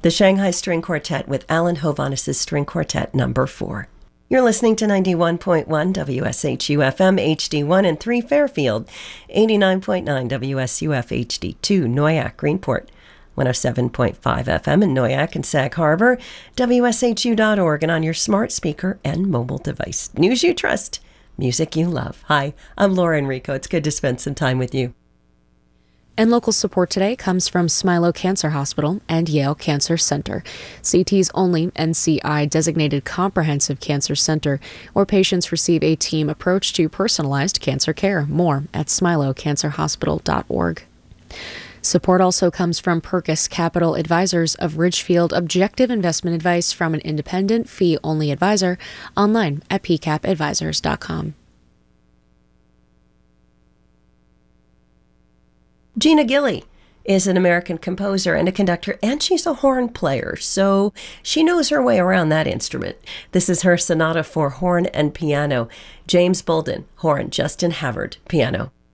the Shanghai String Quartet with Alan Hovhaness' String Quartet No. 4. You're listening to 91.1 WSHU-FM HD1 in 3 Fairfield, 89.9 WSUF HD2 Noyak Greenport, 107.5 FM in Noyak and Sag Harbor, WSHU.org, and on your smart speaker and mobile device. News you trust, music you love. Hi, I'm Laura Enrico. It's good to spend some time with you. And local support today comes from Smilow Cancer Hospital and Yale Cancer Center, CT's only NCI-designated comprehensive cancer center, where patients receive a team approach to personalized cancer care. More at smilowcancerhospital.org. Support also comes from Perkus Capital Advisors of Ridgefield, objective investment advice from an independent, fee-only advisor, online at pcapadvisors.com. Gina Gilly is an American composer and a conductor, and she's a horn player, so she knows her way around that instrument. This is her sonata for horn and piano. James Bolden, horn, Justin Havard, piano.